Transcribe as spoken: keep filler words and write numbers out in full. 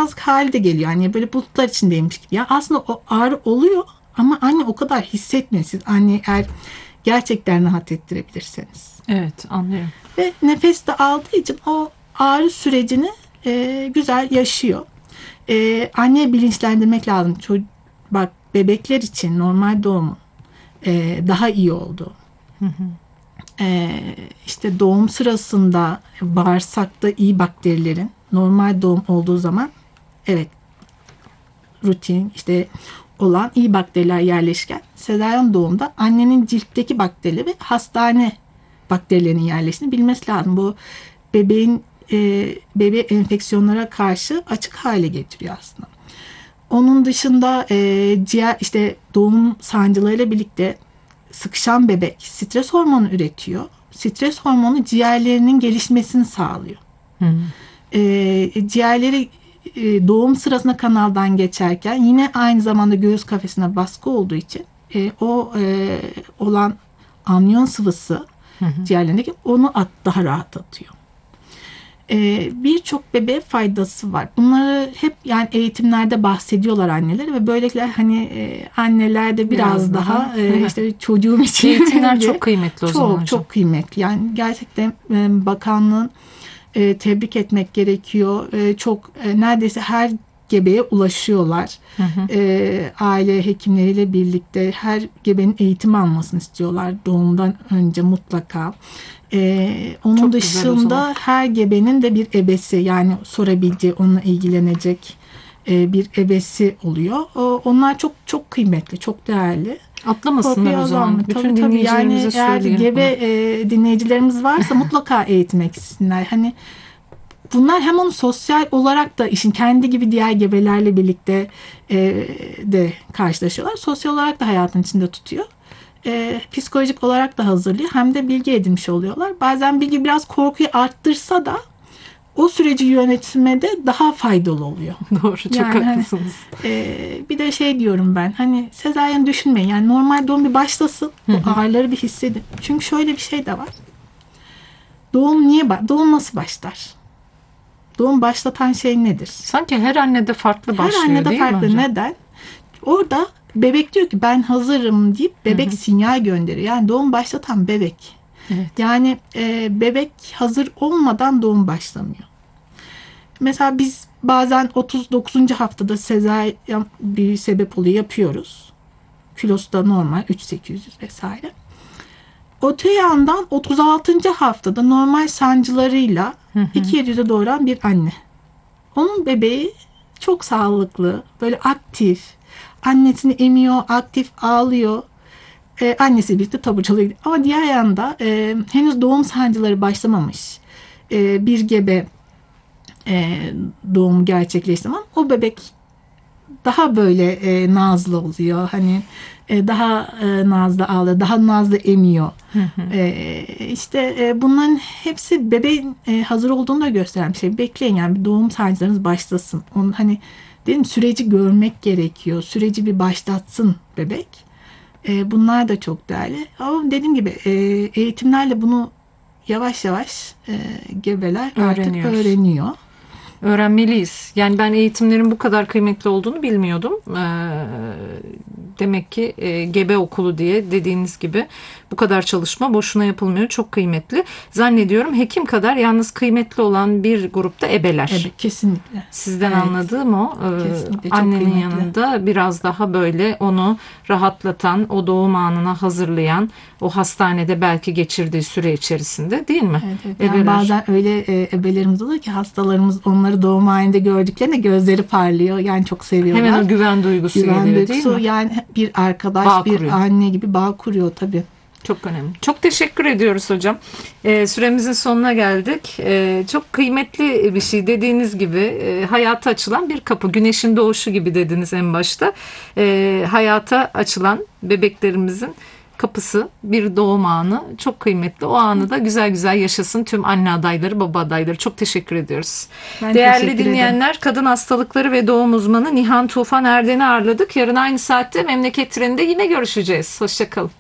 duymazlık hali de geliyor. Yani böyle bulutlar içindeymiş gibi. Ya aslında o ağrı oluyor ama anne o kadar hissetmiyor. Siz anne eğer gerçekten rahat ettirebilirseniz. Evet, anlıyorum. Ve nefes de aldığı için o ağrı sürecini e, güzel yaşıyor. E, anneye bilinçlendirmek lazım. Çocuk, bak bebekler için normal doğumun e, daha iyi olduğu. Hı hı. E, işte doğum sırasında bağırsakta iyi bakterilerin normal doğum olduğu zaman evet rutin işte olan iyi bakteriler yerleşken sezaryen doğumda annenin ciltteki bakterileri ve hastane bakterilerinin yerleştiğini bilmesi lazım. Bu bebeğin e, bebe enfeksiyonlara karşı açık hale getiriyor aslında. Onun dışında e, ciğer işte doğum sancılarıyla birlikte sıkışan bebek stres hormonu üretiyor. Stres hormonu ciğerlerinin gelişmesini sağlıyor. Hı. E, ciğerleri e, doğum sırasında kanaldan geçerken yine aynı zamanda göğüs kafesine baskı olduğu için e, o e, olan amniyon sıvısı Hı hı. ciğerlerindeki onu at, daha rahat atıyor. Ee, Birçok bebeğe faydası var. Bunları hep yani eğitimlerde bahsediyorlar anneler ve böylelikle hani e, anneler de biraz, biraz daha, daha e, işte çocuğum için eğitimler çok kıymetli o çok, zaman hocam. Çok kıymetli. Yani gerçekten e, bakanlığın e, tebrik etmek gerekiyor. E, çok e, neredeyse her gebeye ulaşıyorlar. Hı hı. E, aile hekimleriyle birlikte her gebenin eğitim almasını istiyorlar doğumdan önce mutlaka. Ee, onun Çok dışında her gebenin de bir ebesi yani sorabileceği, onunla ilgilenecek e, bir ebesi oluyor. O, onlar çok çok kıymetli, çok değerli. Atlamasınlar o zaman. Bütün tabii, tabii. dinleyicilerimize yani eğer söyleyelim. gebe e, dinleyicilerimiz varsa mutlaka eğitime gitsinler. Hani bunlar hem onu sosyal olarak da işin kendi gibi diğer gebelerle birlikte e, de karşılaşıyorlar. Sosyal olarak da hayatın içinde tutuyor. E, psikolojik olarak da hazırlıyor. Hem de bilgi edinmiş oluyorlar. Bazen bilgi biraz korkuyu arttırsa da o süreci yönetmede daha faydalı oluyor. Doğru, çok yani haklısınız. Hani, e, bir de şey diyorum ben. Hani sezaryen düşünmeyin. Yani normal doğum bir başlasın. Bu ağrıları bir hissedin. Çünkü şöyle bir şey de var. Doğum niye doğum nasıl başlar? Doğum başlatan şey nedir? Sanki her annede farklı başlıyor, her annede değil farklı. mi hocam? Neden? Orada bebek diyor ki ben hazırım deyip bebek hı hı. sinyal gönderiyor. Yani doğum başlatan bebek. Evet. Yani e, bebek hazır olmadan doğum başlamıyor. Mesela biz bazen otuz dokuzuncu haftada sezaryen bir sebep oluyor yapıyoruz. Kilosu da normal üç bin sekiz yüz vesaire. Öte yandan otuz altıncı haftada normal sancılarıyla iki bin yedi yüze doğuran bir anne. Onun bebeği çok sağlıklı, böyle aktif. Annesini emiyor, aktif ağlıyor. Ee, annesi birlikte taburculuğa gidiyor. Ama diğer yanda e, henüz doğum sancıları başlamamış e, bir gebe e, doğumu gerçekleşti ama o bebek daha böyle e, nazlı oluyor. Hani e, daha e, nazlı ağlıyor, daha nazlı emiyor. e, işte e, bunların hepsi bebeğin e, hazır olduğunu da gösteren bir şey. Bekleyin yani bir doğum sancılarınız başlasın. Onun hani dedim süreci görmek gerekiyor. Süreci bir başlatsın bebek. E, bunlar da çok değerli. Ama dediğim gibi e, eğitimlerle bunu yavaş yavaş e, gebeler artık öğreniyor. Öğrenmeliyiz. Yani ben eğitimlerin bu kadar kıymetli olduğunu bilmiyordum. Ee, demek ki e, gebe okulu diye dediğiniz gibi bu kadar çalışma boşuna yapılmıyor. Çok kıymetli. Zannediyorum hekim kadar yalnız kıymetli olan bir grupta ebeler. Evet, kesinlikle. Sizden evet. anladığım o. E, annenin kıymetli. Yanında biraz daha böyle onu rahatlatan, o doğum anına hazırlayan, o hastanede belki geçirdiği süre içerisinde, değil mi? Evet, evet. Yani bazen öyle e, ebelerimiz oluyor ki hastalarımız onları doğum halinde gördüklerinde gözleri parlıyor. Yani çok seviyorlar. Hemen o güven duygusu güven geliyor, duygusu, değil mi? Yani bir arkadaş, bağ bir kuruyor. Anne gibi bağ kuruyor tabii. Çok önemli. Çok teşekkür ediyoruz hocam. E, süremizin sonuna geldik. E, çok kıymetli bir şey dediğiniz gibi e, hayata açılan bir kapı. Güneşin doğuşu gibi dediniz en başta. E, hayata açılan bebeklerimizin kapısı, bir doğum anı çok kıymetli. O anı da güzel güzel yaşasın tüm anne adayları, baba adayları. Çok teşekkür ediyoruz. Ben Değerli teşekkür dinleyenler, ederim. Kadın hastalıkları ve doğum uzmanı Nihan Tufan Erden'i ağırladık. Yarın aynı saatte Memleket Treni'nde yine görüşeceğiz. Hoşça kalın.